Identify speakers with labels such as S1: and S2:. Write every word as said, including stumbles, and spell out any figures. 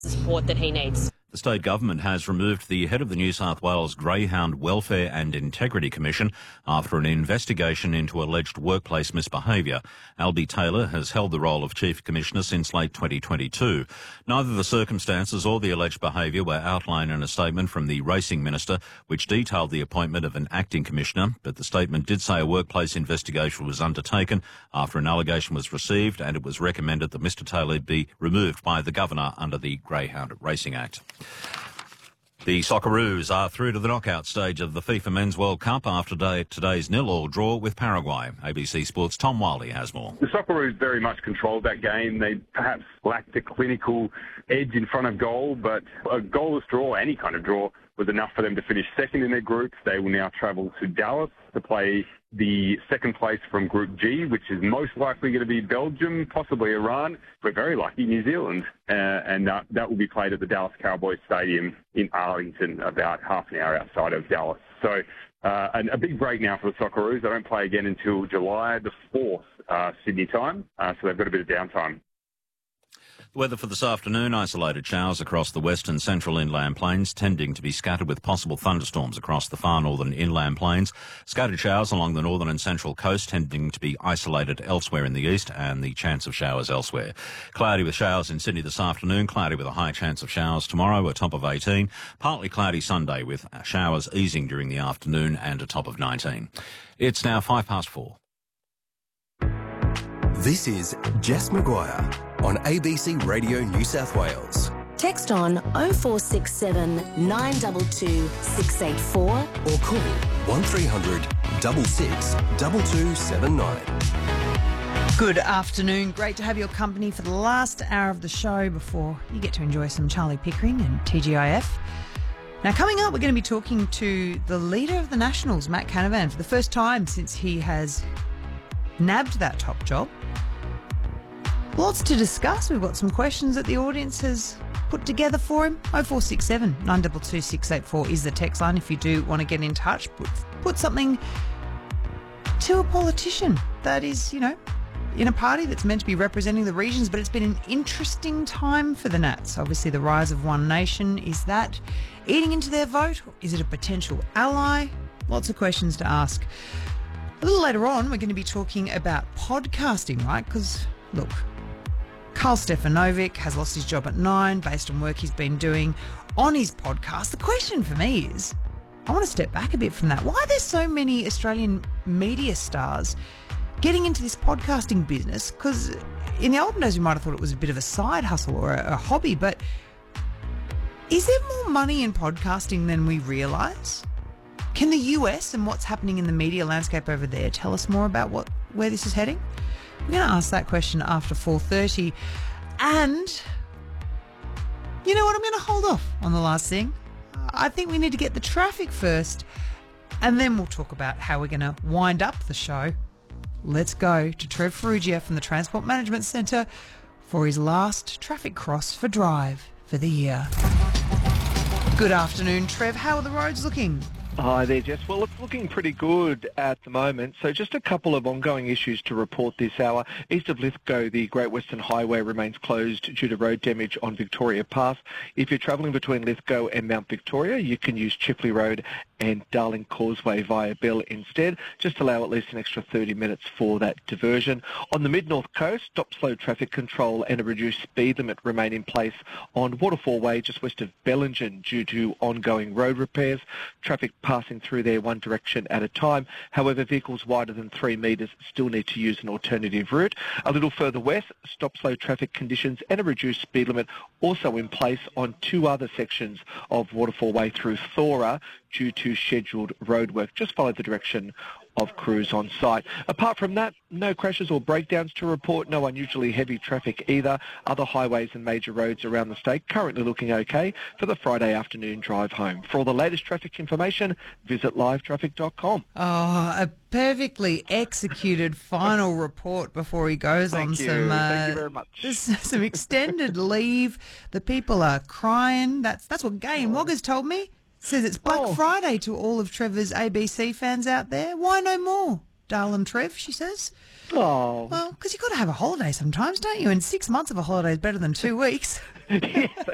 S1: support that he needs.
S2: The state government has removed the head of the New South Wales Greyhound Welfare and Integrity Commission after an investigation into alleged workplace misbehaviour. Albie Taylor has held the role of Chief Commissioner since late twenty twenty-two. Neither the circumstances or the alleged behaviour were outlined in a statement from the Racing Minister, which detailed the appointment of an acting commissioner, but the statement did say a workplace investigation was undertaken after an allegation was received, and it was recommended that Mr Taylor be removed by the Governor under the Greyhound Racing Act. The Socceroos are through to the knockout stage of the FIFA Men's World Cup after day, today's nil-all draw with Paraguay. A B C Sports' Tom Wiley has more.
S3: The Socceroos very much controlled that game. They perhaps lacked a clinical edge in front of goal, but a goalless draw, any kind of draw, was enough for them to finish second in their group. They will now travel to Dallas to play the second place from Group G, which is most likely going to be Belgium, possibly Iran. We're very lucky, New Zealand. Uh, and uh, that will be played at the Dallas Cowboys Stadium in Arlington, about half an hour outside of Dallas. So uh, and a big break now for the Socceroos. They don't play again until July the fourth, uh, Sydney time. Uh, so they've got a bit of downtime.
S2: The weather for this afternoon, isolated showers across the western central inland plains, tending to be scattered with possible thunderstorms across the far northern inland plains. Scattered showers along the northern and central coast, tending to be isolated elsewhere in the east, and the chance of showers elsewhere. Cloudy with showers in Sydney this afternoon, cloudy with a high chance of showers tomorrow, a top of eighteen. Partly cloudy Sunday with showers easing during the afternoon and a top of nineteen. It's now five past four.
S4: This is Jess Maguire on A B C Radio New South Wales.
S5: Text on oh four six seven, nine two two, six eight four
S4: or call one three hundred, six six, two two seven nine.
S6: Good afternoon. Great to have your company for the last hour of the show before you get to enjoy some Charlie Pickering and T G I F. Now, coming up, we're going to be talking to the leader of the Nationals, Matt Canavan, for the first time since he has nabbed that top job. Lots to discuss. We've got some questions that the audience has put together for him. oh four six seven, nine two two, six eight four is the text line if you do want to get in touch. Put, put something to a politician that is, you know, in a party that's meant to be representing the regions, but it's been an interesting time for the Nats. Obviously, the rise of One Nation, is that eating into their vote? Or is it a potential ally? Lots of questions to ask. A little later on, we're going to be talking about podcasting, right? Because, look, Carl Stefanovic has lost his job at Nine based on work he's been doing on his podcast. The question for me is, I want to step back a bit from that. Why are there so many Australian media stars getting into this podcasting business? Because in the olden days, we might have thought it was a bit of a side hustle or a, a hobby, but is there more money in podcasting than we realise? Can the U S and what's happening in the media landscape over there tell us more about what where this is heading? We're going to ask that question after four thirty. And you know what? I'm going to hold off on the last thing. I think we need to get the traffic first, and then we'll talk about how we're going to wind up the show. Let's go to Trev Ferrugia from the Transport Management Centre for his last traffic cross for Drive for the year. Good afternoon, Trev. How are the roads looking?
S7: Hi there, Jess. Well, it's looking pretty good at the moment. So just a couple of ongoing issues to report this hour. East of Lithgow, the Great Western Highway remains closed due to road damage on Victoria Pass. If you're travelling between Lithgow and Mount Victoria, you can use Chipley Road and Darling Causeway via Bell instead. Just allow at least an extra thirty minutes for that diversion. On the mid-north coast, stop-slow traffic control and a reduced speed limit remain in place on Waterfall Way just west of Bellingen due to ongoing road repairs. Traffic passing through there one direction at a time. However, vehicles wider than three metres still need to use an alternative route. A little further west, stop-slow traffic conditions and a reduced speed limit also in place on two other sections of Waterfall Way through Thora due to scheduled roadwork. Just follow the direction of crews on site. Apart from that, no crashes or breakdowns to report, no unusually heavy traffic either. Other highways and major roads around the state currently looking okay for the Friday afternoon drive home. For all the latest traffic information, visit live traffic dot com.
S6: Oh, a perfectly executed final report before he goes
S7: Thank
S6: on
S7: you.
S6: some uh,
S7: Thank you very much.
S6: some extended leave. The people are crying. That's that's what Gay and Woggers told me. Says it's Black
S7: Oh.
S6: Friday to all of Trevor's A B C fans out there. Why no more, darling Trev, she says.
S7: Oh.
S6: Well, because you've got to have a holiday sometimes, don't you? And six months of a holiday is better than two weeks.
S7: Yes,